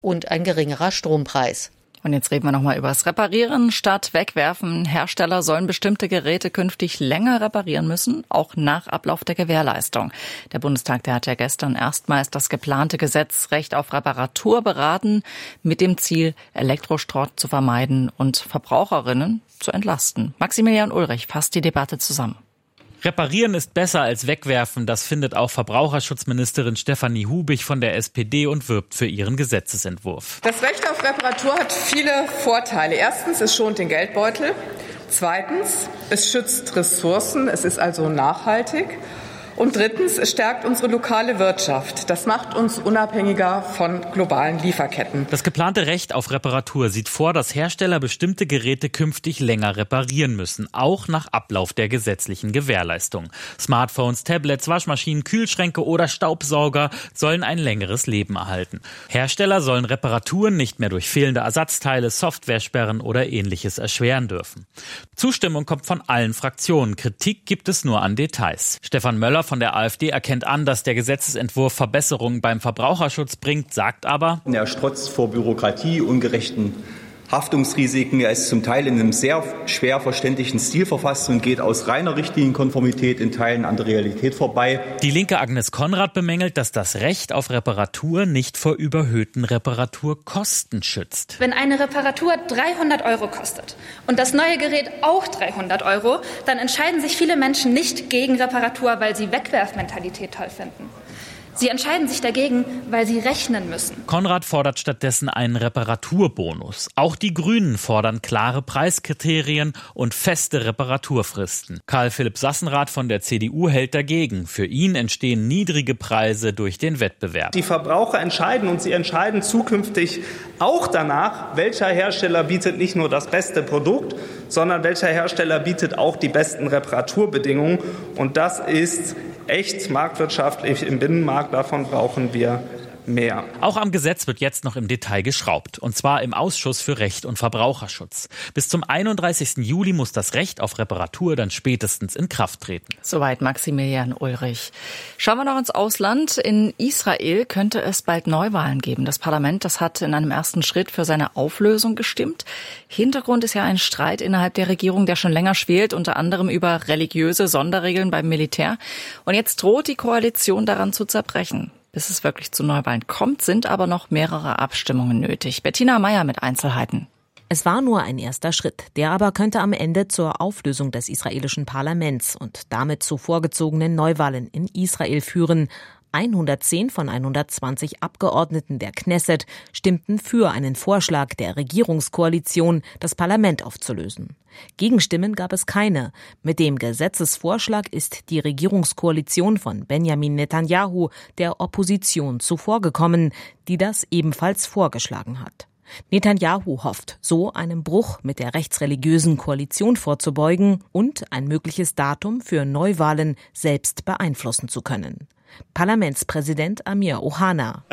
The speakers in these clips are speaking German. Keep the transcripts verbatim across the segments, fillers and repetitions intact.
und ein geringerer Strompreis. Und jetzt reden wir nochmal über das Reparieren statt Wegwerfen. Hersteller sollen bestimmte Geräte künftig länger reparieren müssen, auch nach Ablauf der Gewährleistung. Der Bundestag, der hat ja gestern erstmals das geplante Gesetz Recht auf Reparatur beraten, mit dem Ziel, Elektroschrott zu vermeiden und Verbraucherinnen zu entlasten. Maximilian Ulrich fasst die Debatte zusammen. Reparieren ist besser als wegwerfen, das findet auch Verbraucherschutzministerin Stefanie Hubich von der S P D und wirbt für ihren Gesetzesentwurf. Das Recht auf Reparatur hat viele Vorteile. Erstens, es schont den Geldbeutel. Zweitens, es schützt Ressourcen, es ist also nachhaltig. Und drittens, es stärkt unsere lokale Wirtschaft. Das macht uns unabhängiger von globalen Lieferketten. Das geplante Recht auf Reparatur sieht vor, dass Hersteller bestimmte Geräte künftig länger reparieren müssen, auch nach Ablauf der gesetzlichen Gewährleistung. Smartphones, Tablets, Waschmaschinen, Kühlschränke oder Staubsauger sollen ein längeres Leben erhalten. Hersteller sollen Reparaturen nicht mehr durch fehlende Ersatzteile, Softwaresperren oder Ähnliches erschweren dürfen. Zustimmung kommt von allen Fraktionen. Kritik gibt es nur an Details. Stefan Möller von der AfD erkennt an, dass der Gesetzesentwurf Verbesserungen beim Verbraucherschutz bringt, sagt aber: Er strotzt vor Bürokratie, ungerechten Haftungsrisiken. Er ist zum Teil in einem sehr schwer verständlichen Stil verfasst und geht aus reiner Richtlinienkonformität in Teilen an der Realität vorbei. Die Linke Agnes Konrad bemängelt, dass das Recht auf Reparatur nicht vor überhöhten Reparaturkosten schützt. Wenn eine Reparatur dreihundert Euro kostet und das neue Gerät auch dreihundert Euro, dann entscheiden sich viele Menschen nicht gegen Reparatur, weil sie Wegwerfmentalität toll finden. Sie entscheiden sich dagegen, weil sie rechnen müssen. Konrad fordert stattdessen einen Reparaturbonus. Auch die Grünen fordern klare Preiskriterien und feste Reparaturfristen. Karl-Philipp Sassenrath von der C D U hält dagegen. Für ihn entstehen niedrige Preise durch den Wettbewerb. Die Verbraucher entscheiden und sie entscheiden zukünftig auch danach, welcher Hersteller bietet nicht nur das beste Produkt, sondern welcher Hersteller bietet auch die besten Reparaturbedingungen. Und das ist echt marktwirtschaftlich im Binnenmarkt. Davon brauchen wir mehr. Auch am Gesetz wird jetzt noch im Detail geschraubt. Und zwar im Ausschuss für Recht und Verbraucherschutz. Bis zum einunddreißigsten Juli muss das Recht auf Reparatur dann spätestens in Kraft treten. Soweit Maximilian Ulrich. Schauen wir noch ins Ausland. In Israel könnte es bald Neuwahlen geben. Das Parlament, das hat in einem ersten Schritt für seine Auflösung gestimmt. Hintergrund ist ja ein Streit innerhalb der Regierung, der schon länger schwelt, unter anderem über religiöse Sonderregeln beim Militär. Und jetzt droht die Koalition daran zu zerbrechen. Bis es wirklich zu Neuwahlen kommt, sind aber noch mehrere Abstimmungen nötig. Bettina Meyer mit Einzelheiten. Es war nur ein erster Schritt, der aber könnte am Ende zur Auflösung des israelischen Parlaments und damit zu vorgezogenen Neuwahlen in Israel führen. hundertzehn von hundertzwanzig Abgeordneten der Knesset stimmten für einen Vorschlag der Regierungskoalition, das Parlament aufzulösen. Gegenstimmen gab es keine. Mit dem Gesetzesvorschlag ist die Regierungskoalition von Benjamin Netanyahu der Opposition zuvorgekommen, die das ebenfalls vorgeschlagen hat. Netanyahu hofft, so einem Bruch mit der rechtsreligiösen Koalition vorzubeugen und ein mögliches Datum für Neuwahlen selbst beeinflussen zu können. Parlamentspräsident Amir Ohana.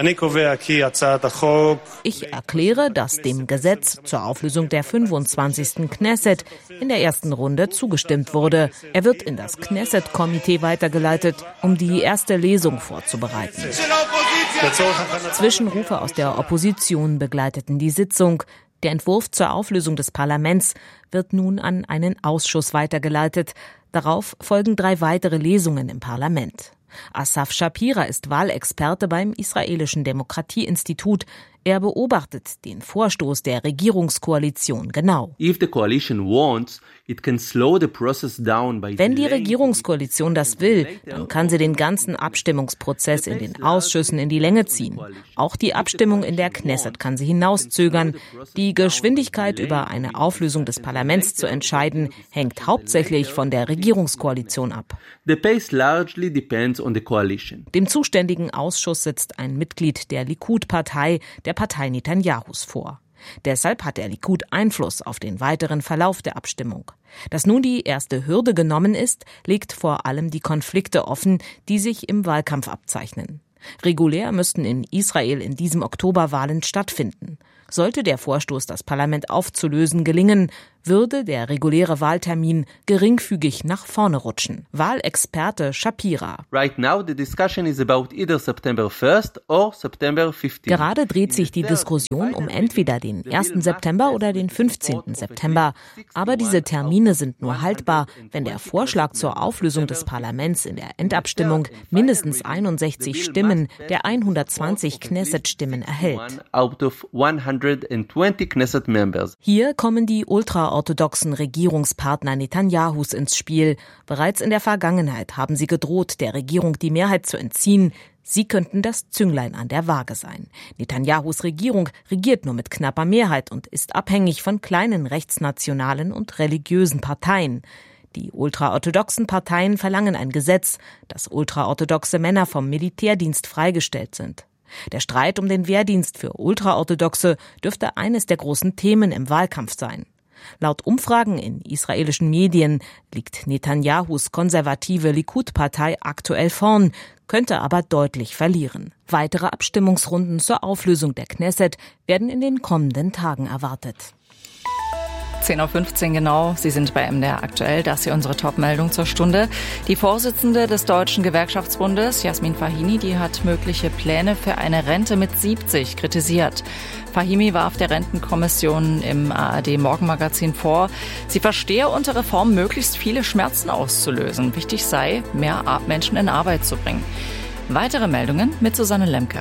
Ich erkläre, dass dem Gesetz zur Auflösung der fünfundzwanzigsten Knesset in der ersten Runde zugestimmt wurde. Er wird in das Knesset-Komitee weitergeleitet, um die erste Lesung vorzubereiten. Zwischenrufe aus der Opposition begleiteten die Sitzung. Der Entwurf zur Auflösung des Parlaments wird nun an einen Ausschuss weitergeleitet. Darauf folgen drei weitere Lesungen im Parlament. Asaf Shapira ist Wahlexperte beim israelischen Demokratieinstitut. Er beobachtet den Vorstoß der Regierungskoalition genau. Wenn die Regierungskoalition das will, dann kann sie den ganzen Abstimmungsprozess in den Ausschüssen in die Länge ziehen. Auch die Abstimmung in der Knesset kann sie hinauszögern. Die Geschwindigkeit, über eine Auflösung des Parlaments zu entscheiden, hängt hauptsächlich von der Regierungskoalition ab. Dem zuständigen Ausschuss sitzt ein Mitglied der Likud-Partei, der Partei Netanyahus, vor. Deshalb hat der Likud Einfluss auf den weiteren Verlauf der Abstimmung. Dass nun die erste Hürde genommen ist, legt vor allem die Konflikte offen, die sich im Wahlkampf abzeichnen. Regulär müssten in Israel in diesem Oktober Wahlen stattfinden. Sollte der Vorstoß, das Parlament aufzulösen, gelingen, würde der reguläre Wahltermin geringfügig nach vorne rutschen. Wahlexperte Shapira. Right now the discussion is about either September first or September fifteenth. Gerade dreht sich die Diskussion um entweder den ersten September oder den fünfzehnten September. Aber diese Termine sind nur haltbar, wenn der Vorschlag zur Auflösung des Parlaments in der Endabstimmung mindestens einundsechzig Stimmen der hundertzwanzig Knesset-Stimmen erhält. Hier kommen die ultraorthodoxen Regierungspartner Netanyahus ins Spiel. Bereits in der Vergangenheit haben sie gedroht, der Regierung die Mehrheit zu entziehen. Sie könnten das Zünglein an der Waage sein. Netanyahus Regierung regiert nur mit knapper Mehrheit und ist abhängig von kleinen rechtsnationalen und religiösen Parteien. Die ultraorthodoxen Parteien verlangen ein Gesetz, dass ultraorthodoxe Männer vom Militärdienst freigestellt sind. Der Streit um den Wehrdienst für Ultraorthodoxe dürfte eines der großen Themen im Wahlkampf sein. Laut Umfragen in israelischen Medien liegt Netanyahus konservative Likud-Partei aktuell vorn, könnte aber deutlich verlieren. Weitere Abstimmungsrunden zur Auflösung der Knesset werden in den kommenden Tagen erwartet. zehn Uhr fünfzehn genau. Sie sind bei M D R aktuell. Das ist hier unsere Top-Meldung zur Stunde. Die Vorsitzende des Deutschen Gewerkschaftsbundes, Jasmin Fahimi, die hat mögliche Pläne für eine Rente mit siebzig kritisiert. Fahimi warf der Rentenkommission im A R D-Morgenmagazin vor, sie verstehe unter Reform möglichst viele Schmerzen auszulösen. Wichtig sei, mehr Menschen in Arbeit zu bringen. Weitere Meldungen mit Susanne Lemke.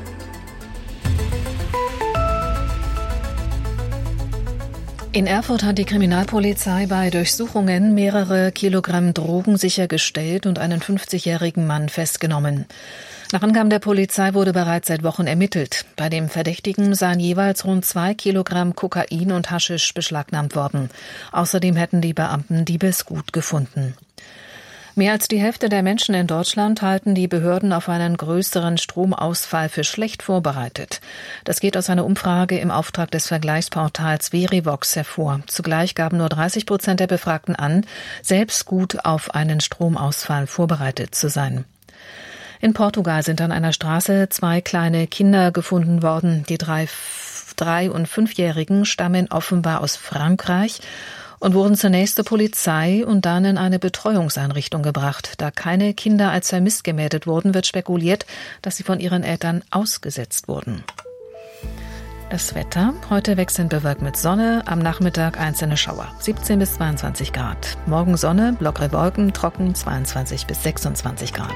In Erfurt hat die Kriminalpolizei bei Durchsuchungen mehrere Kilogramm Drogen sichergestellt und einen fünfzigjährigen Mann festgenommen. Nach Angaben der Polizei wurde bereits seit Wochen ermittelt. Bei dem Verdächtigen seien jeweils rund zwei Kilogramm Kokain und Haschisch beschlagnahmt worden. Außerdem hätten die Beamten Diebesgut gefunden. Mehr als die Hälfte der Menschen in Deutschland halten die Behörden auf einen größeren Stromausfall für schlecht vorbereitet. Das geht aus einer Umfrage im Auftrag des Vergleichsportals Verivox hervor. Zugleich gaben nur dreißig Prozent der Befragten an, selbst gut auf einen Stromausfall vorbereitet zu sein. In Portugal sind an einer Straße zwei kleine Kinder gefunden worden. Die drei, drei- und fünfjährigen stammen offenbar aus Frankreich und wurden zunächst zur Polizei und dann in eine Betreuungseinrichtung gebracht. Da keine Kinder als vermisst gemeldet wurden, wird spekuliert, dass sie von ihren Eltern ausgesetzt wurden. Das Wetter. Heute wechselnd bewölkt mit Sonne, am Nachmittag einzelne Schauer. siebzehn bis zweiundzwanzig Grad. Morgen Sonne, lockere Wolken, trocken zweiundzwanzig bis sechsundzwanzig Grad.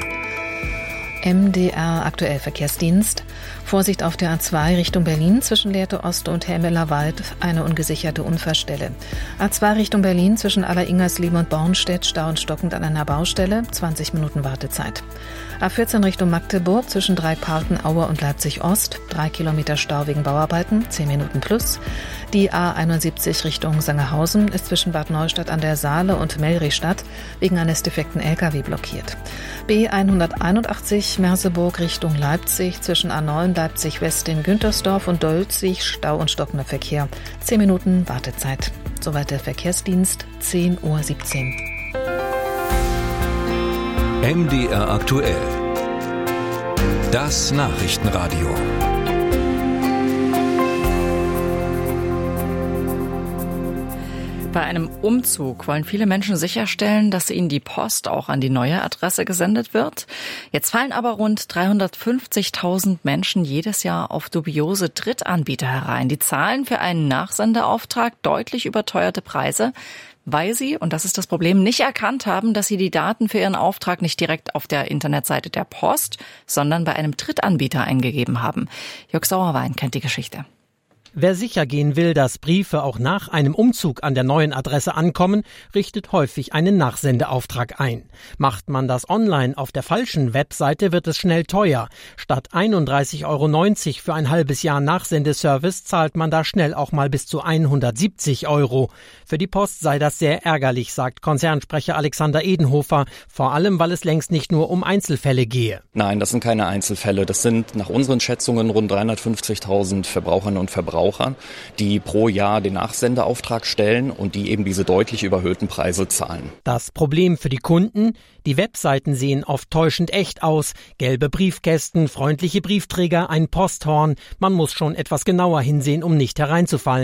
M D R Aktuell Verkehrsdienst. Vorsicht auf der A zwei Richtung Berlin zwischen Lehrte Ost und Helmelerwald, eine ungesicherte Unfallstelle. A zwei Richtung Berlin zwischen Alleringerslieben und Bornstedt, Stau und stockend an einer Baustelle, zwanzig Minuten Wartezeit. A vierzehn Richtung Magdeburg zwischen Dreiparken, Aue und Leipzig Ost, drei Kilometer Stau wegen Bauarbeiten, zehn Minuten plus. Die A einundsiebzig Richtung Sangerhausen ist zwischen Bad Neustadt an der Saale und Melrichstadt wegen eines defekten L K W blockiert. B hunderteinundachtzig Merseburg Richtung Leipzig zwischen A neun Leipzig West in Güntersdorf und Dolzig, Stau und stockender Verkehr, zehn Minuten Wartezeit. Soweit der Verkehrsdienst, zehn Uhr siebzehn. M D R aktuell. Das Nachrichtenradio. Bei einem Umzug wollen viele Menschen sicherstellen, dass ihnen die Post auch an die neue Adresse gesendet wird. Jetzt fallen aber rund dreihundertfünfzigtausend Menschen jedes Jahr auf dubiose Drittanbieter herein. Die zahlen für einen Nachsendeauftrag deutlich überteuerte Preise, weil sie, und das ist das Problem, nicht erkannt haben, dass sie die Daten für ihren Auftrag nicht direkt auf der Internetseite der Post, sondern bei einem Drittanbieter eingegeben haben. Jörg Sauerwein kennt die Geschichte. Wer sicher gehen will, dass Briefe auch nach einem Umzug an der neuen Adresse ankommen, richtet häufig einen Nachsendeauftrag ein. Macht man das online auf der falschen Webseite, wird es schnell teuer. Statt einunddreißig Euro neunzig für ein halbes Jahr Nachsendeservice zahlt man da schnell auch mal bis zu hundertsiebzig Euro. Für die Post sei das sehr ärgerlich, sagt Konzernsprecher Alexander Edenhofer, vor allem weil es längst nicht nur um Einzelfälle gehe. Nein, das sind keine Einzelfälle. Das sind nach unseren Schätzungen rund dreihundertfünfzigtausend Verbraucherinnen und Verbraucher, die pro Jahr den Nachsendeauftrag stellen und die eben diese deutlich überhöhten Preise zahlen. Das Problem für die Kunden? Die Webseiten sehen oft täuschend echt aus. Gelbe Briefkästen, freundliche Briefträger, ein Posthorn. Man muss schon etwas genauer hinsehen, um nicht hereinzufallen.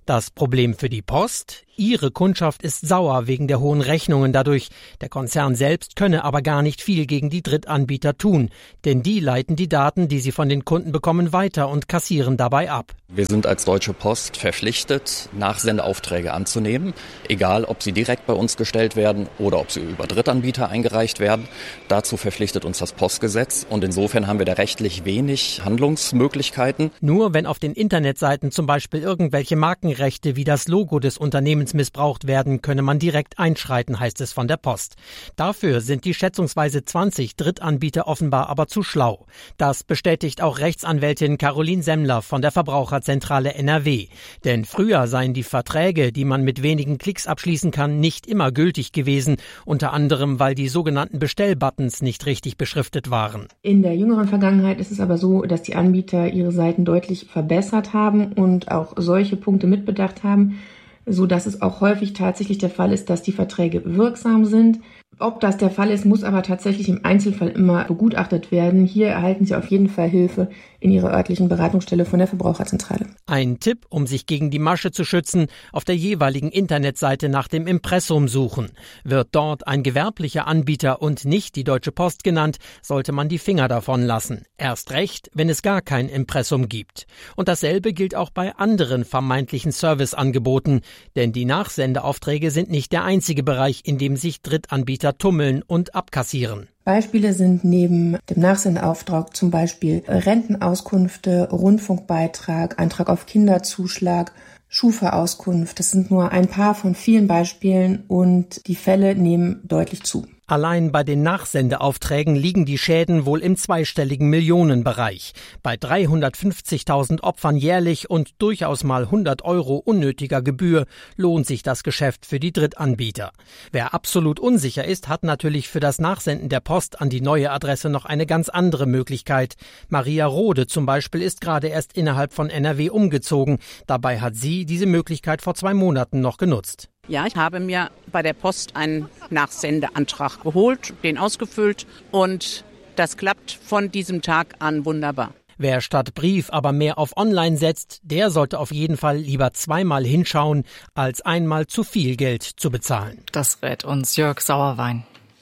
Das Problem für die Post? Ihre Kundschaft ist sauer wegen der hohen Rechnungen dadurch. Der Konzern selbst könne aber gar nicht viel gegen die Drittanbieter tun, denn die leiten die Daten, die sie von den Kunden bekommen, weiter und kassieren dabei ab. Wir sind als Deutsche Post verpflichtet, Nachsendeaufträge anzunehmen, egal ob sie direkt bei uns gestellt werden oder ob sie über Drittanbieter eingereicht werden. Dazu verpflichtet uns das Postgesetz und insofern haben wir da rechtlich wenig Handlungsmöglichkeiten. Nur wenn auf den Internetseiten zum Beispiel irgendwelche Markenrechte wie das Logo des Unternehmens missbraucht werden, könne man direkt einschreiten, heißt es von der Post. Dafür sind die schätzungsweise zwanzig Drittanbieter offenbar aber zu schlau. Das bestätigt auch Rechtsanwältin Caroline Semmler von der Verbraucherzentrale N R W. Denn früher seien die Verträge, die man mit wenigen Klicks abschließen kann, nicht immer gültig gewesen, unter anderem, weil die sogenannten Bestellbuttons nicht richtig beschriftet waren. In der jüngeren Vergangenheit ist es aber so, dass die Anbieter ihre Seiten deutlich verbessert haben und auch solche Punkte mitbedacht haben, so dass es auch häufig tatsächlich der Fall ist, dass die Verträge wirksam sind. Ob das der Fall ist, muss aber tatsächlich im Einzelfall immer begutachtet werden. Hier erhalten Sie auf jeden Fall Hilfe in Ihrer örtlichen Beratungsstelle von der Verbraucherzentrale. Ein Tipp, um sich gegen die Masche zu schützen, auf der jeweiligen Internetseite nach dem Impressum suchen. Wird dort ein gewerblicher Anbieter und nicht die Deutsche Post genannt, sollte man die Finger davon lassen. Erst recht, wenn es gar kein Impressum gibt. Und dasselbe gilt auch bei anderen vermeintlichen Serviceangeboten, denn die Nachsendeaufträge sind nicht der einzige Bereich, in dem sich Drittanbieter tummeln und abkassieren. Beispiele sind neben dem Nachsendeauftrag zum Beispiel Rentenauskünfte, Rundfunkbeitrag, Eintrag auf Kinderzuschlag, Schufa-Auskunft. Das sind nur ein paar von vielen Beispielen und die Fälle nehmen deutlich zu. Allein bei den Nachsendeaufträgen liegen die Schäden wohl im zweistelligen Millionenbereich. Bei dreihundertfünfzigtausend Opfern jährlich und durchaus mal hundert Euro unnötiger Gebühr lohnt sich das Geschäft für die Drittanbieter. Wer absolut unsicher ist, hat natürlich für das Nachsenden der Post an die neue Adresse noch eine ganz andere Möglichkeit. Maria Rode zum Beispiel ist gerade erst innerhalb von N R W umgezogen. Dabei hat sie diese Möglichkeit vor zwei Monaten noch genutzt. Ja, ich habe mir bei der Post einen Nachsendeantrag geholt, den ausgefüllt und das klappt von diesem Tag an wunderbar. Wer statt Brief aber mehr auf Online setzt, der sollte auf jeden Fall lieber zweimal hinschauen, als einmal zu viel Geld zu bezahlen. Das rät uns Jörg Sauerwein.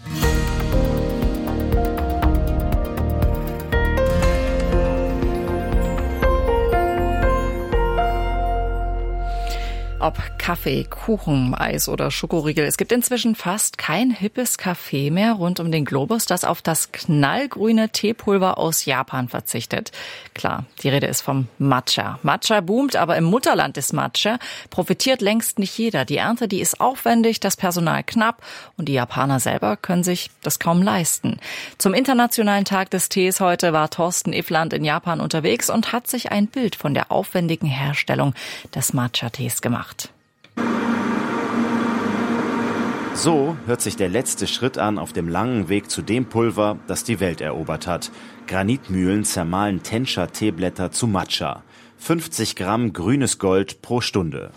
Ob Kaffee, Kuchen, Eis oder Schokoriegel. Es gibt inzwischen fast kein hippes Café mehr rund um den Globus, das auf das knallgrüne Teepulver aus Japan verzichtet. Klar, die Rede ist vom Matcha. Matcha boomt, aber im Mutterland des Matcha profitiert längst nicht jeder. Die Ernte, die ist aufwendig, das Personal knapp und die Japaner selber können sich das kaum leisten. Zum Internationalen Tag des Tees heute war Thorsten Iffland in Japan unterwegs und hat sich ein Bild von der aufwendigen Herstellung des Matcha-Tees gemacht. So hört sich der letzte Schritt an auf dem langen Weg zu dem Pulver, das die Welt erobert hat. Granitmühlen zermahlen Tensha-Teeblätter zu Matcha. fünfzig Gramm grünes Gold pro Stunde.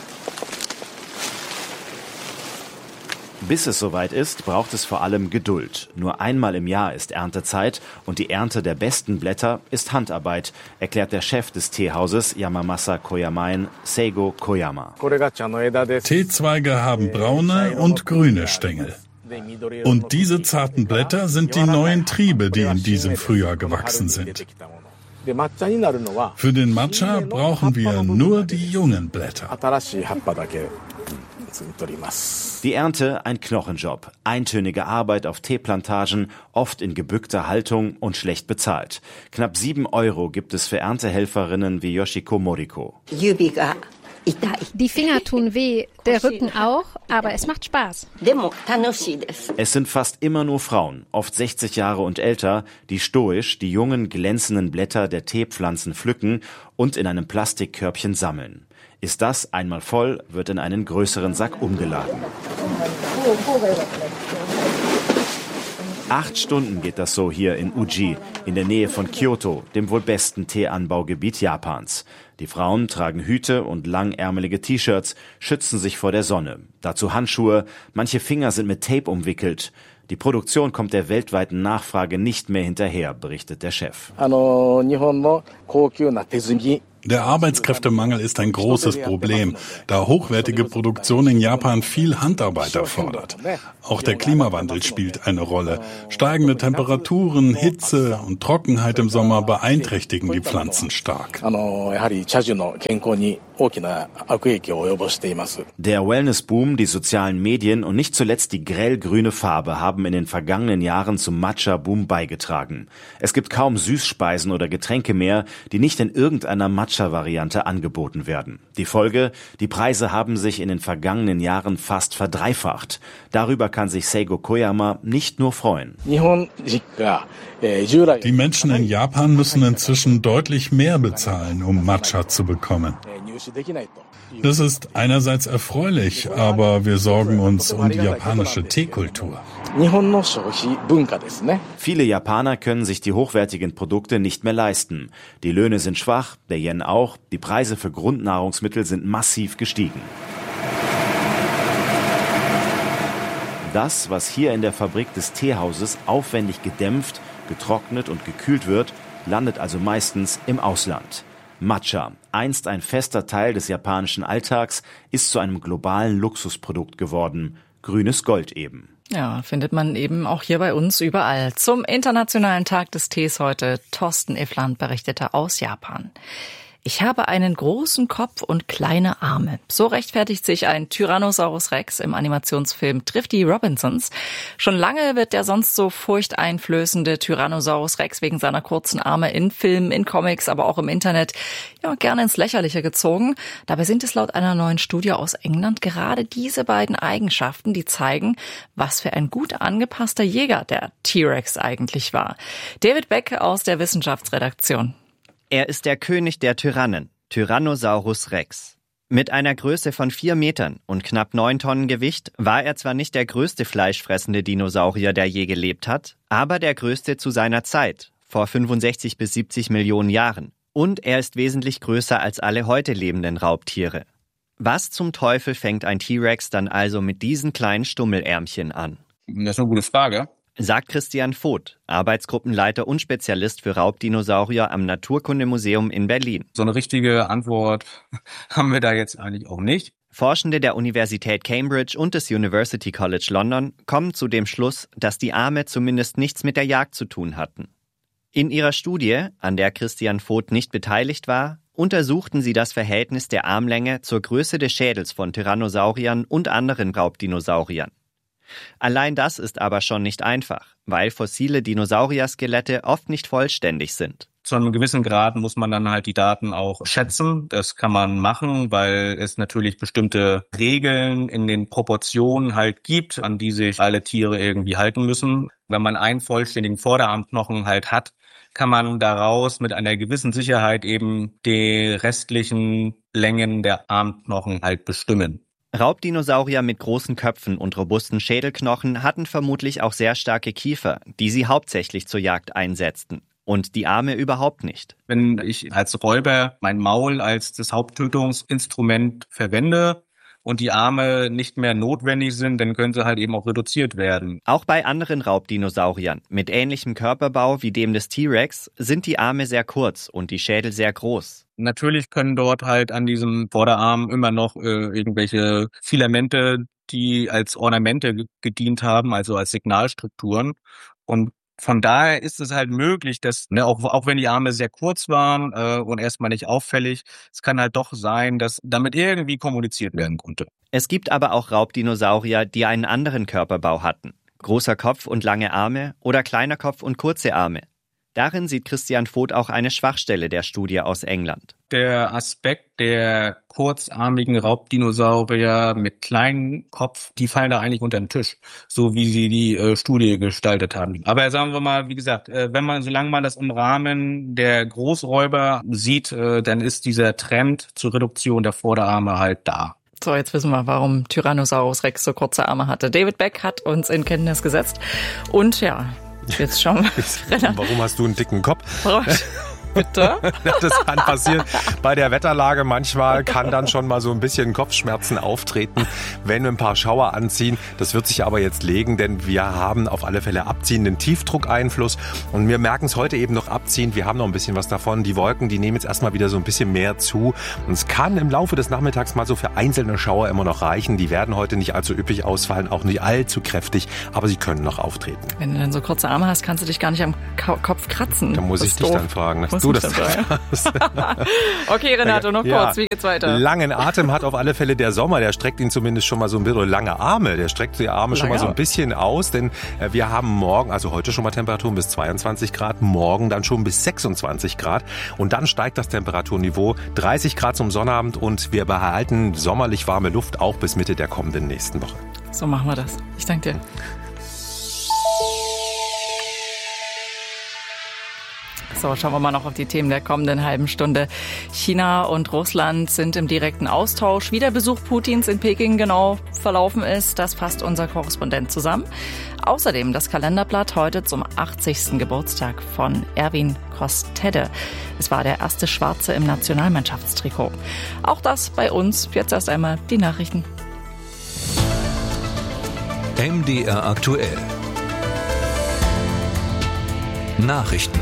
Bis es soweit ist, braucht es vor allem Geduld. Nur einmal im Jahr ist Erntezeit und die Ernte der besten Blätter ist Handarbeit, erklärt der Chef des Teehauses Yamamasa Koyamaen, Seigo Koyama. Teezweige haben braune und grüne Stängel. Und diese zarten Blätter sind die neuen Triebe, die in diesem Frühjahr gewachsen sind. Für den Matcha brauchen wir nur die jungen Blätter. Die Ernte ein Knochenjob, eintönige Arbeit auf Teeplantagen, oft in gebückter Haltung und schlecht bezahlt. Knapp sieben Euro gibt es für Erntehelferinnen wie Yoshiko Moriko. Die Finger tun weh, der Rücken auch, aber es macht Spaß. Es sind fast immer nur Frauen, oft sechzig Jahre und älter, die stoisch die jungen glänzenden Blätter der Teepflanzen pflücken und in einem Plastikkörbchen sammeln. Ist das einmal voll, wird in einen größeren Sack umgeladen. Acht Stunden geht das so hier in Uji, in der Nähe von Kyoto, dem wohl besten Teeanbaugebiet Japans. Die Frauen tragen Hüte und langärmelige T-Shirts, schützen sich vor der Sonne. Dazu Handschuhe, manche Finger sind mit Tape umwickelt. Die Produktion kommt der weltweiten Nachfrage nicht mehr hinterher, berichtet der Chef. Der Arbeitskräftemangel ist ein großes Problem, da hochwertige Produktion in Japan viel Handarbeit erfordert. Auch der Klimawandel spielt eine Rolle. Steigende Temperaturen, Hitze und Trockenheit im Sommer beeinträchtigen die Pflanzen stark. Der Wellness-Boom, die sozialen Medien und nicht zuletzt die grellgrüne Farbe haben in den vergangenen Jahren zum Matcha-Boom beigetragen. Es gibt kaum Süßspeisen oder Getränke mehr, die nicht in irgendeiner Matcha-Variante angeboten werden. Die Folge: Die Preise haben sich in den vergangenen Jahren fast verdreifacht. Darüber kann sich Seigo Koyama nicht nur freuen. Die Menschen in Japan müssen inzwischen deutlich mehr bezahlen, um Matcha zu bekommen. Das ist einerseits erfreulich, aber wir sorgen uns um die japanische Teekultur. Viele Japaner können sich die hochwertigen Produkte nicht mehr leisten. Die Löhne sind schwach, der Yen auch, die Preise für Grundnahrungsmittel sind massiv gestiegen. Das, was hier in der Fabrik des Teehauses aufwendig gedämpft, getrocknet und gekühlt wird, landet also meistens im Ausland. Matcha, einst ein fester Teil des japanischen Alltags, ist zu einem globalen Luxusprodukt geworden. Grünes Gold eben. Ja, findet man eben auch hier bei uns überall. Zum Internationalen Tag des Tees heute Thorsten Iffland berichtete aus Japan. Ich habe einen großen Kopf und kleine Arme. So rechtfertigt sich ein Tyrannosaurus Rex im Animationsfilm Trifft die Robinsons. Schon lange wird der sonst so furchteinflößende Tyrannosaurus Rex wegen seiner kurzen Arme in Filmen, in Comics, aber auch im Internet ja gerne ins Lächerliche gezogen. Dabei sind es laut einer neuen Studie aus England gerade diese beiden Eigenschaften, die zeigen, was für ein gut angepasster Jäger der T-Rex eigentlich war. David Beck aus der Wissenschaftsredaktion. Er ist der König der Tyrannen, Tyrannosaurus Rex. Mit einer Größe von vier Metern und knapp neun Tonnen Gewicht war er zwar nicht der größte fleischfressende Dinosaurier, der je gelebt hat, aber der größte zu seiner Zeit, vor fünfundsechzig bis siebzig Millionen Jahren. Und er ist wesentlich größer als alle heute lebenden Raubtiere. Was zum Teufel fängt ein T-Rex dann also mit diesen kleinen Stummelärmchen an? Das ist eine gute Frage. Sagt Christian Voth, Arbeitsgruppenleiter und Spezialist für Raubdinosaurier am Naturkundemuseum in Berlin. So eine richtige Antwort haben wir da jetzt eigentlich auch nicht. Forschende der Universität Cambridge und des University College London kommen zu dem Schluss, dass die Arme zumindest nichts mit der Jagd zu tun hatten. In ihrer Studie, an der Christian Voth nicht beteiligt war, untersuchten sie das Verhältnis der Armlänge zur Größe des Schädels von Tyrannosauriern und anderen Raubdinosauriern. Allein das ist aber schon nicht einfach, weil fossile Dinosaurier-Skelette oft nicht vollständig sind. Zu einem gewissen Grad muss man dann halt die Daten auch schätzen. Das kann man machen, weil es natürlich bestimmte Regeln in den Proportionen halt gibt, an die sich alle Tiere irgendwie halten müssen. Wenn man einen vollständigen Vorderarmknochen halt hat, kann man daraus mit einer gewissen Sicherheit eben die restlichen Längen der Armknochen halt bestimmen. Raubdinosaurier mit großen Köpfen und robusten Schädelknochen hatten vermutlich auch sehr starke Kiefer, die sie hauptsächlich zur Jagd einsetzten. Und die Arme überhaupt nicht. Wenn ich als Räuber mein Maul als das Haupttötungsinstrument verwende und die Arme nicht mehr notwendig sind, dann können sie halt eben auch reduziert werden. Auch bei anderen Raubdinosauriern mit ähnlichem Körperbau wie dem des T-Rex sind die Arme sehr kurz und die Schädel sehr groß. Natürlich können dort halt an diesem Vorderarm immer noch äh, irgendwelche Filamente, die als Ornamente ge- gedient haben, also als Signalstrukturen. Und von daher ist es halt möglich, dass, ne, auch, auch wenn die Arme sehr kurz waren äh, und erstmal nicht auffällig, es kann halt doch sein, dass damit irgendwie kommuniziert werden konnte. Es gibt aber auch Raubdinosaurier, die einen anderen Körperbau hatten. Großer Kopf und lange Arme oder kleiner Kopf und kurze Arme. Darin sieht Christian Voth auch eine Schwachstelle der Studie aus England. Der Aspekt der kurzarmigen Raubdinosaurier mit kleinem Kopf, die fallen da eigentlich unter den Tisch, so wie sie die äh, Studie gestaltet haben. Aber sagen wir mal, wie gesagt, äh, wenn man, solange man das im Rahmen der Großräuber sieht, äh, dann ist dieser Trend zur Reduktion der Vorderarme halt da. So, jetzt wissen wir, warum Tyrannosaurus Rex so kurze Arme hatte. David Beck hat uns in Kenntnis gesetzt. Und ja, jetzt schauen wir. Warum hast du einen dicken Kopf? Bitte? Das kann passieren. Bei der Wetterlage manchmal kann dann schon mal so ein bisschen Kopfschmerzen auftreten, wenn wir ein paar Schauer anziehen. Das wird sich aber jetzt legen, denn wir haben auf alle Fälle abziehenden Tiefdruckeinfluss. Und wir merken es heute eben noch abziehend. Wir haben noch ein bisschen was davon. Die Wolken, die nehmen jetzt erstmal wieder so ein bisschen mehr zu. Und es kann im Laufe des Nachmittags mal so für einzelne Schauer immer noch reichen. Die werden heute nicht allzu üppig ausfallen, auch nicht allzu kräftig, aber sie können noch auftreten. Wenn du dann so kurze Arme hast, kannst du dich gar nicht am Ka- Kopf kratzen. Da muss ich dich doof. dann fragen, dass Muss du das hast. Okay, Renato, noch ja. kurz, wie geht's weiter? Langen Atem hat auf alle Fälle der Sommer, der streckt ihn zumindest schon mal so ein bisschen, lange Arme, der streckt die Arme lange schon mal so ein bisschen aus, denn wir haben morgen, also heute schon mal Temperaturen bis zweiundzwanzig Grad, morgen dann schon bis sechsundzwanzig Grad und dann steigt das Temperaturniveau dreißig Grad zum Sonnabend und wir behalten sommerlich warme Luft auch bis Mitte der kommenden nächsten Woche. So machen wir das. Ich danke dir. So, schauen wir mal noch auf die Themen der kommenden halben Stunde. China und Russland sind im direkten Austausch. Wie der Besuch Putins in Peking genau verlaufen ist, das fasst unser Korrespondent zusammen. Außerdem das Kalenderblatt heute zum achtzigsten Geburtstag von Erwin Kostede. Es war der erste Schwarze im Nationalmannschaftstrikot. Auch das bei uns. Jetzt erst einmal die Nachrichten. M D R aktuell. Nachrichten.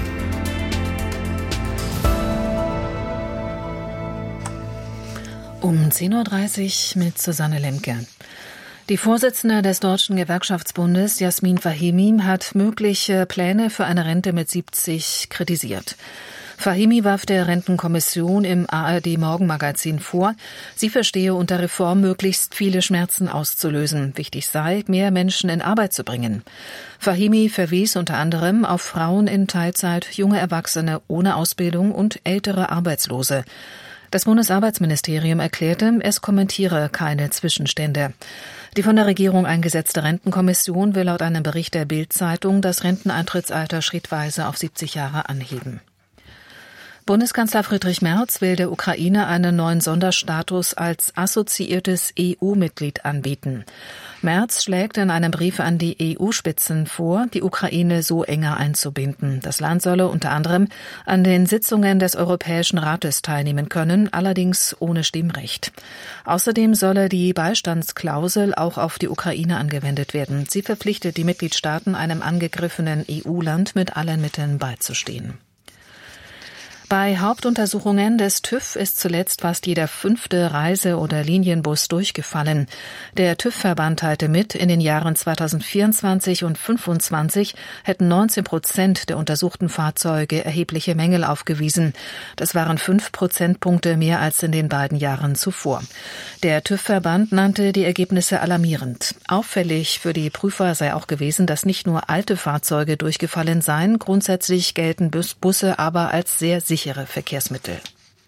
Um zehn Uhr dreißig mit Susanne Lemke. Die Vorsitzende des Deutschen Gewerkschaftsbundes, Jasmin Fahimi, hat mögliche Pläne für eine Rente mit siebzig kritisiert. Fahimi warf der Rentenkommission im A R D-Morgenmagazin vor, sie verstehe unter Reform möglichst viele Schmerzen auszulösen. Wichtig sei, mehr Menschen in Arbeit zu bringen. Fahimi verwies unter anderem auf Frauen in Teilzeit, junge Erwachsene ohne Ausbildung und ältere Arbeitslose. Das Bundesarbeitsministerium erklärte, es kommentiere keine Zwischenstände. Die von der Regierung eingesetzte Rentenkommission will laut einem Bericht der Bild-Zeitung das Renteneintrittsalter schrittweise auf siebzig Jahre anheben. Bundeskanzler Friedrich Merz will der Ukraine einen neuen Sonderstatus als assoziiertes E U-Mitglied anbieten. Merz schlägt in einem Brief an die E U-Spitzen vor, die Ukraine so enger einzubinden. Das Land solle unter anderem an den Sitzungen des Europäischen Rates teilnehmen können, allerdings ohne Stimmrecht. Außerdem solle die Beistandsklausel auch auf die Ukraine angewendet werden. Sie verpflichtet die Mitgliedstaaten, einem angegriffenen E U-Land mit allen Mitteln beizustehen. Bei Hauptuntersuchungen des TÜV ist zuletzt fast jeder fünfte Reise- oder Linienbus durchgefallen. Der TÜV-Verband teilte mit, in den Jahren zweitausendvierundzwanzig und fünfundzwanzig hätten neunzehn Prozent der untersuchten Fahrzeuge erhebliche Mängel aufgewiesen. Das waren fünf Prozentpunkte mehr als in den beiden Jahren zuvor. Der TÜV-Verband nannte die Ergebnisse alarmierend. Auffällig für die Prüfer sei auch gewesen, dass nicht nur alte Fahrzeuge durchgefallen seien. Grundsätzlich gelten Busse aber als sehr sicher. sichere Verkehrsmittel.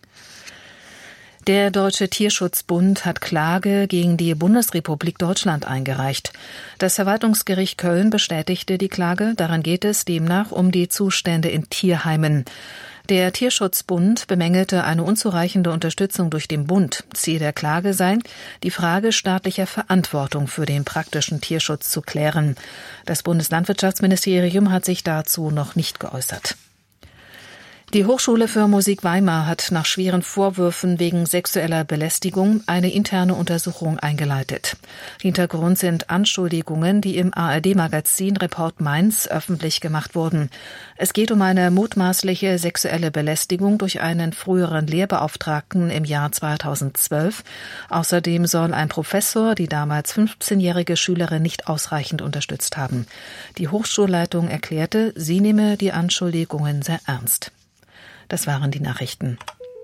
Der Deutsche Tierschutzbund hat Klage gegen die Bundesrepublik Deutschland eingereicht. Das Verwaltungsgericht Köln bestätigte die Klage. Daran geht es demnach um die Zustände in Tierheimen. Der Tierschutzbund bemängelte eine unzureichende Unterstützung durch den Bund. Ziel der Klage sei, die Frage staatlicher Verantwortung für den praktischen Tierschutz zu klären. Das Bundeslandwirtschaftsministerium hat sich dazu noch nicht geäußert. Die Hochschule für Musik Weimar hat nach schweren Vorwürfen wegen sexueller Belästigung eine interne Untersuchung eingeleitet. Hintergrund sind Anschuldigungen, die im A R D-Magazin Report Mainz öffentlich gemacht wurden. Es geht um eine mutmaßliche sexuelle Belästigung durch einen früheren Lehrbeauftragten im Jahr zweitausendzwölf. Außerdem soll ein Professor die damals fünfzehnjährige Schülerin nicht ausreichend unterstützt haben. Die Hochschulleitung erklärte, sie nehme die Anschuldigungen sehr ernst. Das waren die Nachrichten.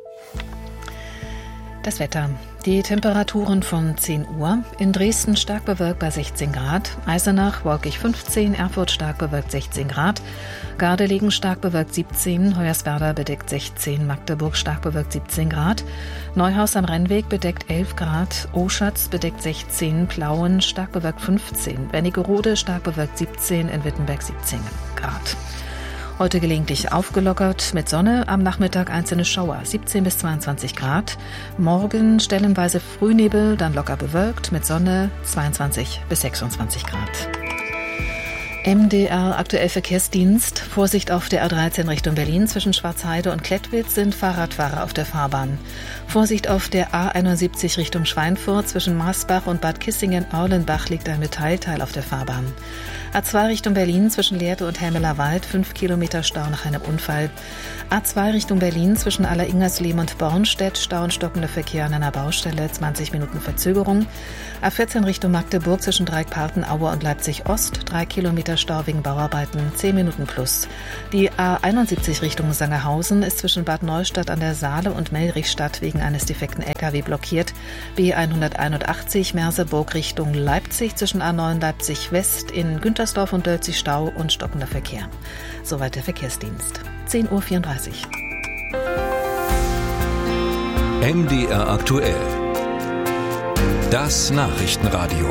Das Wetter. Die Temperaturen von zehn Uhr. In Dresden stark bewölkt bei sechzehn Grad. Eisenach wolkig fünfzehn. Erfurt stark bewölkt sechzehn Grad. Gardelegen stark bewölkt siebzehn. Hoyerswerda bedeckt sechzehn. Magdeburg stark bewölkt siebzehn Grad. Neuhaus am Rennweg bedeckt elf Grad. Oschatz bedeckt sechzehn. Plauen stark bewölkt fünfzehn. Wernigerode stark bewölkt siebzehn. In Wittenberg siebzehn Grad. Heute gelegentlich aufgelockert mit Sonne, am Nachmittag einzelne Schauer, siebzehn bis zweiundzwanzig Grad. Morgen stellenweise Frühnebel, dann locker bewölkt mit Sonne, zweiundzwanzig bis sechsundzwanzig Grad. M D R aktuell Verkehrsdienst. Vorsicht auf der A dreizehn Richtung Berlin. Zwischen Schwarzheide und Klettwitz sind Fahrradfahrer auf der Fahrbahn. Vorsicht auf der A einundsiebzig Richtung Schweinfurt. Zwischen Marsbach und Bad Kissingen-Aulenbach liegt ein Metallteil auf der Fahrbahn. A zwei Richtung Berlin zwischen Lehrte und Helmeler Wald. fünf Kilometer Stau nach einem Unfall. A zwei Richtung Berlin zwischen Alleringersleben und Bornstedt. Stau und stockender Verkehr an einer Baustelle. zwanzig Minuten Verzögerung. A vierzehn Richtung Magdeburg zwischen Dreieckparten, Aue und Leipzig Ost. drei Kilometer Stau wegen Bauarbeiten, zehn Minuten plus. Die A einundsiebzig Richtung Sangerhausen ist zwischen Bad Neustadt an der Saale und Melrichstadt wegen eines defekten L K W blockiert. B hunderteinundachtzig Merseburg Richtung Leipzig zwischen A neun Leipzig West in Güntersdorf und Dölzig Stau und stockender Verkehr. Soweit der Verkehrsdienst. zehn Uhr vierunddreißig. M D R aktuell. Das Nachrichtenradio.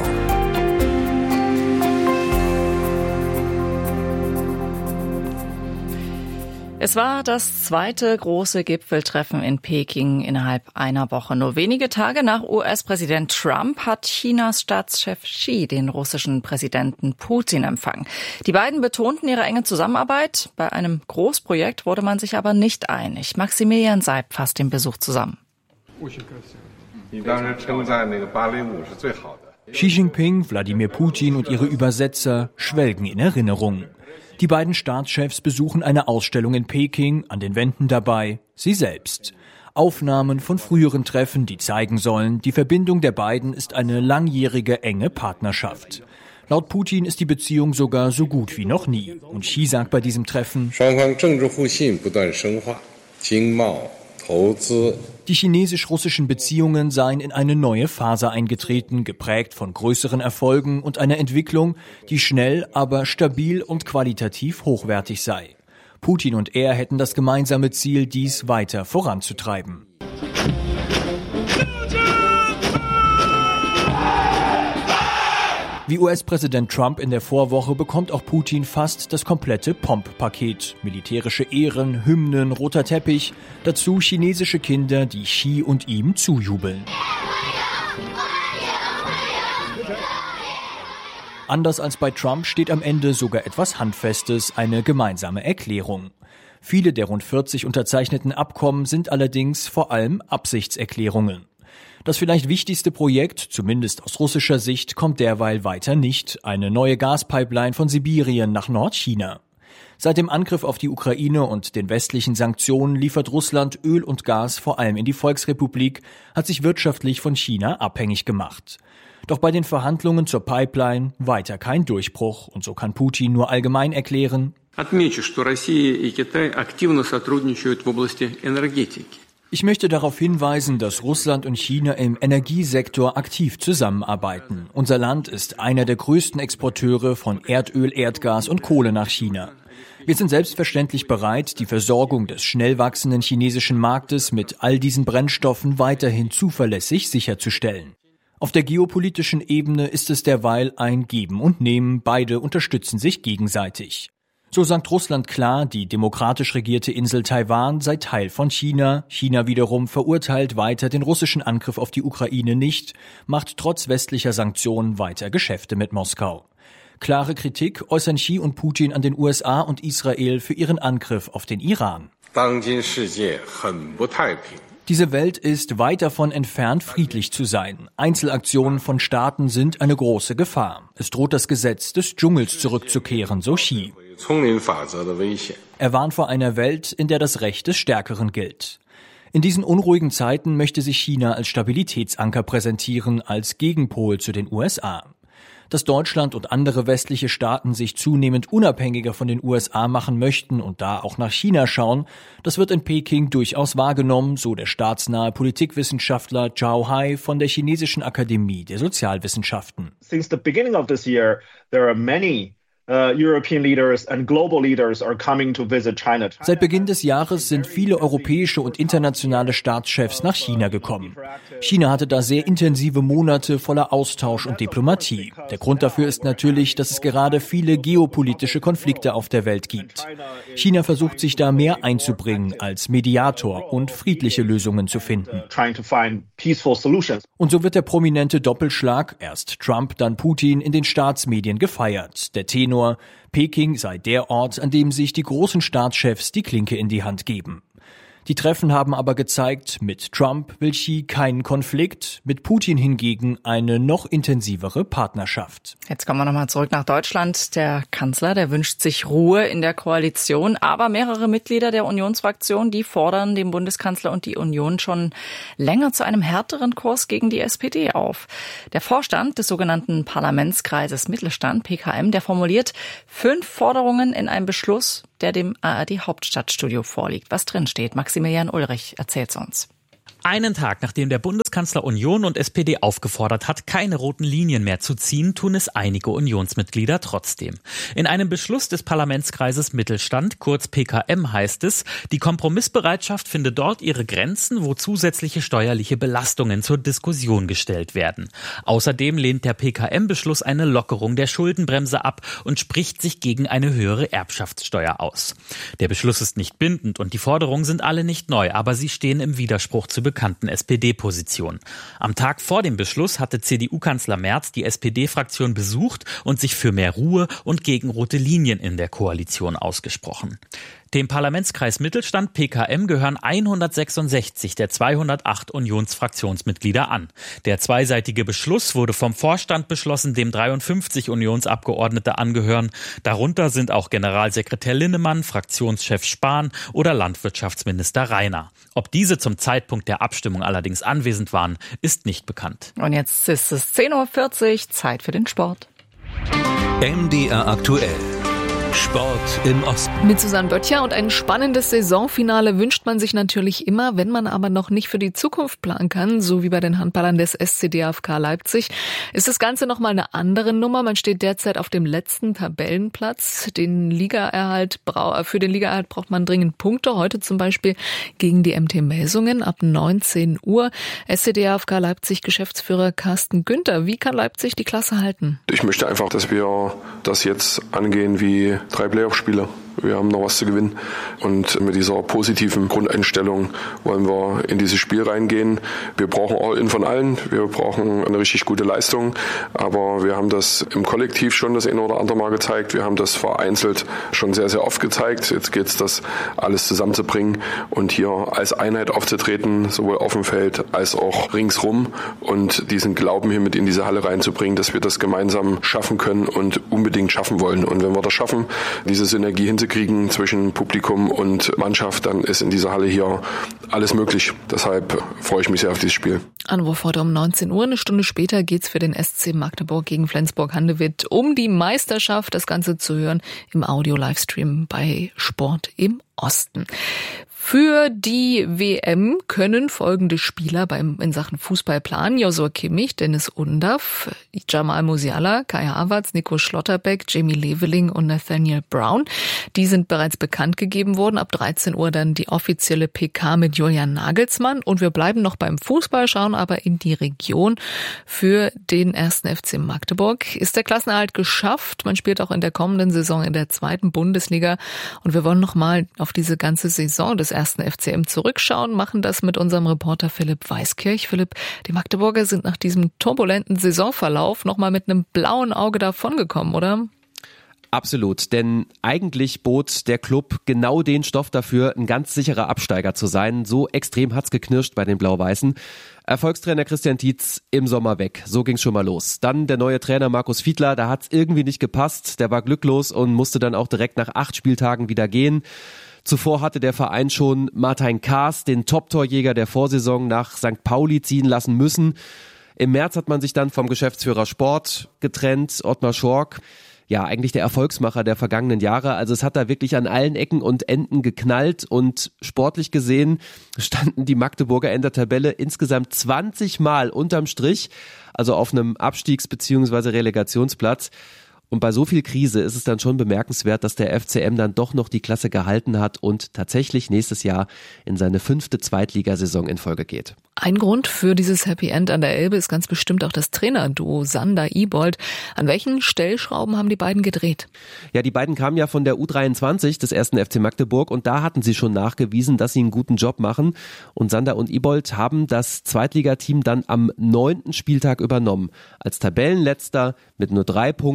Es war das zweite große Gipfeltreffen in Peking innerhalb einer Woche. Nur wenige Tage nach U S-Präsident Trump hat Chinas Staatschef Xi den russischen Präsidenten Putin empfangen. Die beiden betonten ihre enge Zusammenarbeit. Bei einem Großprojekt wurde man sich aber nicht einig. Maximilian Seib fasst den Besuch zusammen. Xi Jinping, Wladimir Putin und ihre Übersetzer schwelgen in Erinnerung. Die beiden Staatschefs besuchen eine Ausstellung in Peking, an den Wänden dabei sie selbst. Aufnahmen von früheren Treffen, die zeigen sollen, die Verbindung der beiden ist eine langjährige enge Partnerschaft. Laut Putin ist die Beziehung sogar so gut wie noch nie. Und Xi sagt bei diesem Treffen: Die chinesisch-russischen Beziehungen seien in eine neue Phase eingetreten, geprägt von größeren Erfolgen und einer Entwicklung, die schnell, aber stabil und qualitativ hochwertig sei. Putin und er hätten das gemeinsame Ziel, dies weiter voranzutreiben. Wie U S-Präsident Trump in der Vorwoche bekommt auch Putin fast das komplette Pomp-Paket. Militärische Ehren, Hymnen, roter Teppich, dazu chinesische Kinder, die Xi und ihm zujubeln. Anders als bei Trump steht am Ende sogar etwas Handfestes, eine gemeinsame Erklärung. Viele der rund vierzig unterzeichneten Abkommen sind allerdings vor allem Absichtserklärungen. Das vielleicht wichtigste Projekt, zumindest aus russischer Sicht, kommt derweil weiter nicht: eine neue Gaspipeline von Sibirien nach Nordchina. Seit dem Angriff auf die Ukraine und den westlichen Sanktionen liefert Russland Öl und Gas vor allem in die Volksrepublik, hat sich wirtschaftlich von China abhängig gemacht. Doch bei den Verhandlungen zur Pipeline weiter kein Durchbruch, und so kann Putin nur allgemein erklären: Ich möchte darauf hinweisen, dass Russland und China im Energiesektor aktiv zusammenarbeiten. Unser Land ist einer der größten Exporteure von Erdöl, Erdgas und Kohle nach China. Wir sind selbstverständlich bereit, die Versorgung des schnell wachsenden chinesischen Marktes mit all diesen Brennstoffen weiterhin zuverlässig sicherzustellen. Auf der geopolitischen Ebene ist es derweil ein Geben und Nehmen, beide unterstützen sich gegenseitig. So sagt Russland klar, die demokratisch regierte Insel Taiwan sei Teil von China. China wiederum verurteilt weiter den russischen Angriff auf die Ukraine nicht, macht trotz westlicher Sanktionen weiter Geschäfte mit Moskau. Klare Kritik äußern Xi und Putin an den U S A und Israel für ihren Angriff auf den Iran. Diese Welt ist weit davon entfernt, friedlich zu sein. Einzelaktionen von Staaten sind eine große Gefahr. Es droht das Gesetz des Dschungels zurückzukehren, so Xi. Er warnt vor einer Welt, in der das Recht des Stärkeren gilt. In diesen unruhigen Zeiten möchte sich China als Stabilitätsanker präsentieren, als Gegenpol zu den U S A. Dass Deutschland und andere westliche Staaten sich zunehmend unabhängiger von den U S A machen möchten und da auch nach China schauen, das wird in Peking durchaus wahrgenommen, so der staatsnahe Politikwissenschaftler Zhao Hai von der Chinesischen Akademie der Sozialwissenschaften. Since the beginning of this year, there are many Uh, European leaders and global leaders are coming to visit China. Seit Beginn des Jahres sind viele europäische und internationale Staatschefs nach China gekommen. China hatte da sehr intensive Monate voller Austausch und Diplomatie. Der Grund dafür ist natürlich, dass es gerade viele geopolitische Konflikte auf der Welt gibt. China versucht sich da mehr einzubringen als Mediator und friedliche Lösungen zu finden. Und so wird der prominente Doppelschlag, erst Trump, dann Putin, in den Staatsmedien gefeiert. Der Tenor Tenor, Peking sei der Ort, an dem sich die großen Staatschefs die Klinke in die Hand geben. Die Treffen haben aber gezeigt, mit Trump will Xi keinen Konflikt, mit Putin hingegen eine noch intensivere Partnerschaft. Jetzt kommen wir nochmal zurück nach Deutschland. Der Kanzler, der wünscht sich Ruhe in der Koalition, aber mehrere Mitglieder der Unionsfraktion, die fordern den Bundeskanzler und die Union schon länger zu einem härteren Kurs gegen die S P D auf. Der Vorstand des sogenannten Parlamentskreises Mittelstand, P K M, der formuliert fünf Forderungen in einem Beschluss, der dem A R D-Hauptstadtstudio vorliegt. Was drin steht, Maximilian Ulrich erzählt's uns. Einen Tag, nachdem der Bundeskanzler Union und S P D aufgefordert hat, keine roten Linien mehr zu ziehen, tun es einige Unionsmitglieder trotzdem. In einem Beschluss des Parlamentskreises Mittelstand, kurz P K M, heißt es, die Kompromissbereitschaft finde dort ihre Grenzen, wo zusätzliche steuerliche Belastungen zur Diskussion gestellt werden. Außerdem lehnt der P K M-Beschluss eine Lockerung der Schuldenbremse ab und spricht sich gegen eine höhere Erbschaftssteuer aus. Der Beschluss ist nicht bindend und die Forderungen sind alle nicht neu, aber sie stehen im Widerspruch zu bekannten S P D-Positionen. Am Tag vor dem Beschluss hatte C D U-Kanzler Merz die S P D-Fraktion besucht und sich für mehr Ruhe und gegen rote Linien in der Koalition ausgesprochen. Dem Parlamentskreis Mittelstand P K M gehören hundertsechsundsechzig der zweihundertacht Unionsfraktionsmitglieder an. Der zweiseitige Beschluss wurde vom Vorstand beschlossen, dem dreiundfünfzig Unionsabgeordnete angehören. Darunter sind auch Generalsekretär Linnemann, Fraktionschef Spahn oder Landwirtschaftsminister Rainer. Ob diese zum Zeitpunkt der Abstimmung allerdings anwesend waren, ist nicht bekannt. Und jetzt ist es zehn Uhr vierzig, Zeit für den Sport. M D R aktuell. Sport im Osten. Mit Susanne Böttcher und ein spannendes Saisonfinale wünscht man sich natürlich immer, wenn man aber noch nicht für die Zukunft planen kann, so wie bei den Handballern des S C D A F K Leipzig, ist das Ganze nochmal eine andere Nummer. Man steht derzeit auf dem letzten Tabellenplatz. Den Ligaerhalt, für den Ligaerhalt braucht man dringend Punkte. Heute zum Beispiel gegen die M T Melsungen ab neunzehn Uhr. S C D A F K Leipzig Geschäftsführer Carsten Günther. Wie kann Leipzig die Klasse halten? Ich möchte einfach, dass wir das jetzt angehen wie drei Playoff-Spiele. Wir haben noch was zu gewinnen und mit dieser positiven Grundeinstellung wollen wir in dieses Spiel reingehen. Wir brauchen All-In von allen, wir brauchen eine richtig gute Leistung, aber wir haben das im Kollektiv schon das eine oder andere Mal gezeigt, wir haben das vereinzelt schon sehr, sehr oft gezeigt. Jetzt geht es, das alles zusammenzubringen und hier als Einheit aufzutreten, sowohl auf dem Feld als auch ringsrum und diesen Glauben hier mit in diese Halle reinzubringen, dass wir das gemeinsam schaffen können und unbedingt schaffen wollen. Und wenn wir das schaffen, diese Synergie hinzukriegen, kriegen zwischen Publikum und Mannschaft, dann ist in dieser Halle hier alles möglich. Deshalb freue ich mich sehr auf dieses Spiel. Anwurf heute um neunzehn Uhr. Eine Stunde später geht's für den S C Magdeburg gegen Flensburg-Handewitt um die Meisterschaft. Das Ganze zu hören im Audio-Livestream bei Sport im Osten. Für die W M können folgende Spieler beim in Sachen Fußball planen. Joshua Kimmich, Dennis Undaff, Jamal Musiala, Kai Havertz, Nico Schlotterbeck, Jamie Leveling und Nathaniel Brown. Die sind bereits bekannt gegeben worden. Ab dreizehn Uhr dann die offizielle P K mit Julian Nagelsmann. Und wir bleiben noch beim Fußball, schauen aber in die Region. Für den ersten F C Magdeburg ist der Klassenerhalt geschafft. Man spielt auch in der kommenden Saison in der zweiten Bundesliga. Und wir wollen noch mal auf diese ganze Saison des ersten F C M zurückschauen, machen das mit unserem Reporter Philipp Weiskirch. Philipp, die Magdeburger sind nach diesem turbulenten Saisonverlauf nochmal mit einem blauen Auge davongekommen, oder? Absolut, denn eigentlich bot der Club genau den Stoff dafür, ein ganz sicherer Absteiger zu sein. So extrem hat's geknirscht bei den Blau-Weißen. Erfolgstrainer Christian Tietz im Sommer weg. So ging's schon mal los. Dann der neue Trainer Markus Fiedler, da hat's irgendwie nicht gepasst. Der war glücklos und musste dann auch direkt nach acht Spieltagen wieder gehen. Zuvor hatte der Verein schon Martin Kaas, den Top-Torjäger der Vorsaison, nach Sankt Pauli ziehen lassen müssen. Im März hat man sich dann vom Geschäftsführer Sport getrennt, Ottmar Schork. Ja, eigentlich der Erfolgsmacher der vergangenen Jahre. Also es hat da wirklich an allen Ecken und Enden geknallt und sportlich gesehen standen die Magdeburger in der Tabelle insgesamt zwanzig Mal unterm Strich, also auf einem Abstiegs- bzw. Relegationsplatz. Und bei so viel Krise ist es dann schon bemerkenswert, dass der F C M dann doch noch die Klasse gehalten hat und tatsächlich nächstes Jahr in seine fünfte Zweitligasaison in Folge geht. Ein Grund für dieses Happy End an der Elbe ist ganz bestimmt auch das Trainerduo Sander-Ibold. An welchen Stellschrauben haben die beiden gedreht? Ja, die beiden kamen ja von der U dreiundzwanzig des ersten F C Magdeburg und da hatten sie schon nachgewiesen, dass sie einen guten Job machen. Und Sander und Ibold haben das Zweitligateam dann am neunten Spieltag übernommen. Als Tabellenletzter mit nur drei Punkten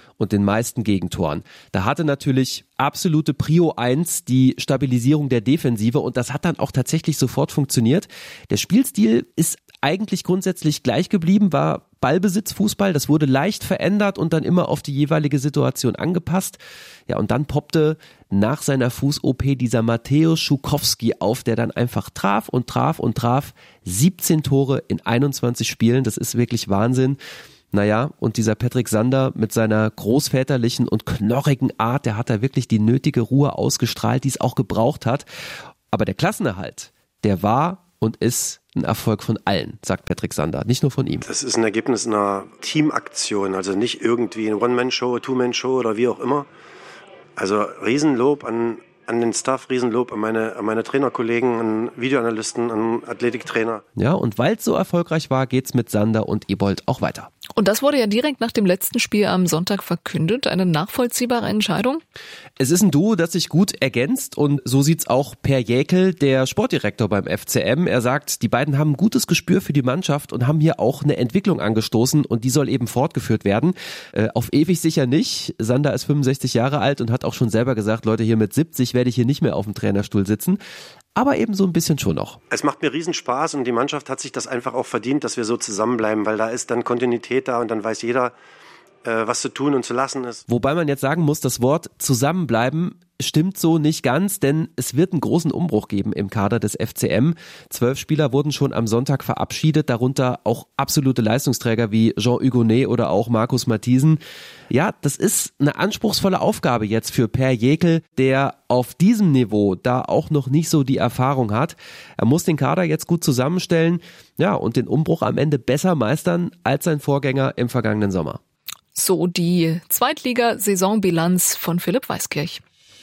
und den meisten Gegentoren. Da hatte natürlich absolute Prio eins die Stabilisierung der Defensive und das hat dann auch tatsächlich sofort funktioniert. Der Spielstil ist eigentlich grundsätzlich gleich geblieben, war Ballbesitzfußball, das wurde leicht verändert und dann immer auf die jeweilige Situation angepasst. Ja, und dann poppte nach seiner Fuß-O P dieser Mateusz Schukowski auf, der dann einfach traf und traf und traf. siebzehn Tore in einundzwanzig Spielen, das ist wirklich Wahnsinn. Naja, und dieser Patrick Sander mit seiner großväterlichen und knorrigen Art, der hat da wirklich die nötige Ruhe ausgestrahlt, die es auch gebraucht hat. Aber der Klassenerhalt, der war und ist ein Erfolg von allen, sagt Patrick Sander, nicht nur von ihm. Das ist ein Ergebnis einer Teamaktion, also nicht irgendwie eine One-Man-Show, Two-Man-Show oder wie auch immer. Also Riesenlob an, an den Staff, Riesenlob an meine, an meine Trainerkollegen, an Videoanalysten, an Athletiktrainer. Ja, und weil es so erfolgreich war, geht's mit Sander und Ebold auch weiter. Und das wurde ja direkt nach dem letzten Spiel am Sonntag verkündet. Eine nachvollziehbare Entscheidung? Es ist ein Duo, das sich gut ergänzt und so sieht's auch Per Jäkel, der Sportdirektor beim F C M. Er sagt, die beiden haben ein gutes Gespür für die Mannschaft und haben hier auch eine Entwicklung angestoßen und die soll eben fortgeführt werden. Äh, auf ewig sicher nicht. Sander ist fünfundsechzig Jahre alt und hat auch schon selber gesagt, Leute, hier mit siebzig werde ich hier nicht mehr auf dem Trainerstuhl sitzen. Aber eben so ein bisschen schon noch. Es macht mir riesen Spaß und die Mannschaft hat sich das einfach auch verdient, dass wir so zusammenbleiben, weil da ist dann Kontinuität da und dann weiß jeder, äh, was zu tun und zu lassen ist. Wobei man jetzt sagen muss, das Wort zusammenbleiben stimmt so nicht ganz, denn es wird einen großen Umbruch geben im Kader des F C M. Zwölf Spieler wurden schon am Sonntag verabschiedet, darunter auch absolute Leistungsträger wie Jean Hugonet oder auch Markus Matthiesen. Ja, das ist eine anspruchsvolle Aufgabe jetzt für Per Jäkel, der auf diesem Niveau da auch noch nicht so die Erfahrung hat. Er muss den Kader jetzt gut zusammenstellen, ja, und den Umbruch am Ende besser meistern als sein Vorgänger im vergangenen Sommer. So die Zweitliga-Saisonbilanz von Philipp Weiskirch.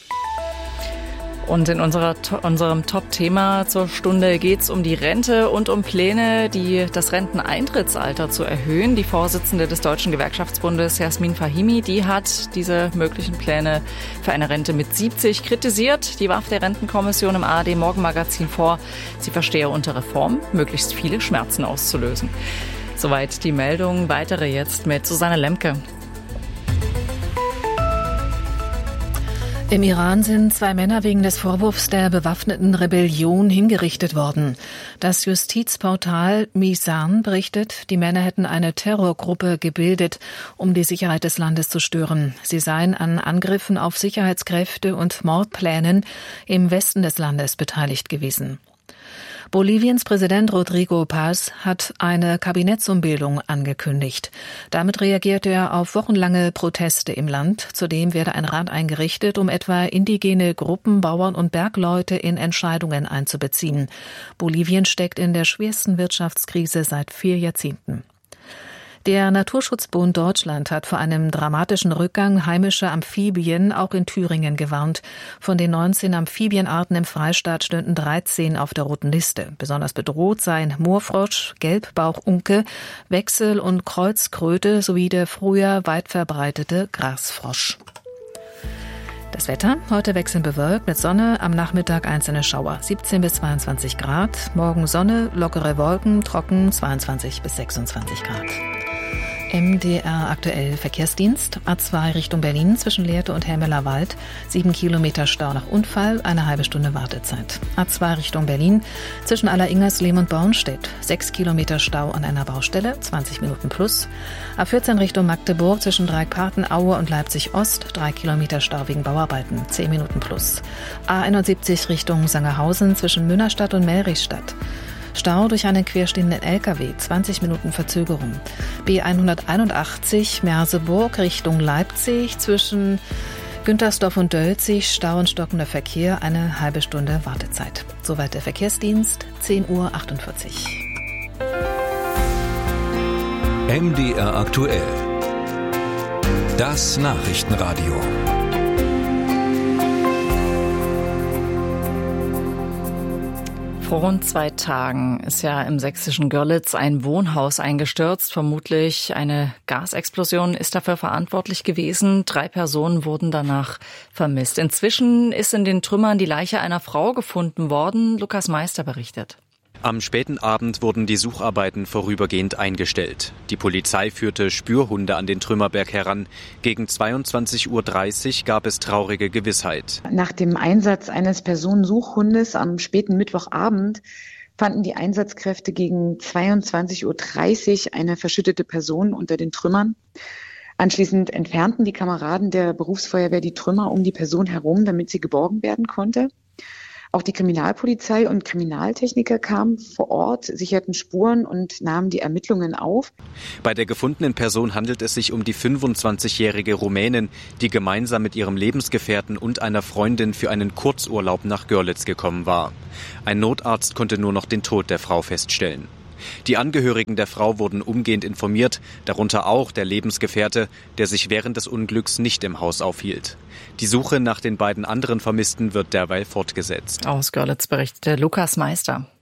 Und in unserer, unserem Top-Thema zur Stunde geht's um die Rente und um Pläne, die das Renteneintrittsalter zu erhöhen. Die Vorsitzende des Deutschen Gewerkschaftsbundes, Jasmin Fahimi, die hat diese möglichen Pläne für eine Rente mit siebzig kritisiert. Die warf der Rentenkommission im A R D-Morgenmagazin vor, sie verstehe unter Reform, möglichst viele Schmerzen auszulösen. Soweit die Meldung. Weitere jetzt mit Susanne Lemke. Im Iran sind zwei Männer wegen des Vorwurfs der bewaffneten Rebellion hingerichtet worden. Das Justizportal Mizan berichtet, die Männer hätten eine Terrorgruppe gebildet, um die Sicherheit des Landes zu stören. Sie seien an Angriffen auf Sicherheitskräfte und Mordplänen im Westen des Landes beteiligt gewesen. Boliviens Präsident Rodrigo Paz hat eine Kabinettsumbildung angekündigt. Damit reagierte er auf wochenlange Proteste im Land. Zudem werde ein Rat eingerichtet, um etwa indigene Gruppen, Bauern und Bergleute in Entscheidungen einzubeziehen. Bolivien steckt in der schwersten Wirtschaftskrise seit vier Jahrzehnten. Der Naturschutzbund Deutschland hat vor einem dramatischen Rückgang heimischer Amphibien auch in Thüringen gewarnt. Von den neunzehn Amphibienarten im Freistaat stünden dreizehn auf der roten Liste. Besonders bedroht seien Moorfrosch, Gelbbauchunke, Wechsel- und Kreuzkröte sowie der früher weit verbreitete Grasfrosch. Das Wetter, heute wechselnd bewölkt mit Sonne, am Nachmittag einzelne Schauer, siebzehn bis zweiundzwanzig Grad. Morgen Sonne, lockere Wolken, trocken, zweiundzwanzig bis sechsundzwanzig Grad. M D R aktuell Verkehrsdienst, A zwei Richtung Berlin zwischen Lehrte und Helmelerwald, sieben Kilometer Stau nach Unfall, eine halbe Stunde Wartezeit. A zwei Richtung Berlin zwischen Alleringerslehm und Bornstedt, sechs Kilometer Stau an einer Baustelle, zwanzig Minuten plus. A vierzehn Richtung Magdeburg zwischen Dreieckpartenaue und Leipzig Ost, drei Kilometer Stau wegen Bauarbeiten, zehn Minuten plus. A einundsiebzig Richtung Sangerhausen zwischen Münnerstadt und Melrichstadt. Stau durch einen querstehenden L K W, zwanzig Minuten Verzögerung. B hunderteinundachtzig Merseburg Richtung Leipzig zwischen Güntersdorf und Dölzig, Stau und stockender Verkehr, eine halbe Stunde Wartezeit. Soweit der Verkehrsdienst, zehn Uhr achtundvierzig. M D R aktuell. Das Nachrichtenradio. Vor rund zwei Tagen ist ja im sächsischen Görlitz ein Wohnhaus eingestürzt. Vermutlich eine Gasexplosion ist dafür verantwortlich gewesen. Drei Personen wurden danach vermisst. Inzwischen ist in den Trümmern die Leiche einer Frau gefunden worden. Lukas Meister berichtet. Am späten Abend wurden die Sucharbeiten vorübergehend eingestellt. Die Polizei führte Spürhunde an den Trümmerberg heran. Gegen zweiundzwanzig Uhr dreißig gab es traurige Gewissheit. Nach dem Einsatz eines Personensuchhundes am späten Mittwochabend fanden die Einsatzkräfte gegen zweiundzwanzig Uhr dreißig eine verschüttete Person unter den Trümmern. Anschließend entfernten die Kameraden der Berufsfeuerwehr die Trümmer um die Person herum, damit sie geborgen werden konnte. Auch die Kriminalpolizei und Kriminaltechniker kamen vor Ort, sicherten Spuren und nahmen die Ermittlungen auf. Bei der gefundenen Person handelt es sich um die fünfundzwanzigjährige Rumänin, die gemeinsam mit ihrem Lebensgefährten und einer Freundin für einen Kurzurlaub nach Görlitz gekommen war. Ein Notarzt konnte nur noch den Tod der Frau feststellen. Die Angehörigen der Frau wurden umgehend informiert, darunter auch der Lebensgefährte, der sich während des Unglücks nicht im Haus aufhielt. Die Suche nach den beiden anderen Vermissten wird derweil fortgesetzt. Aus Görlitz berichtete Lukas Meister.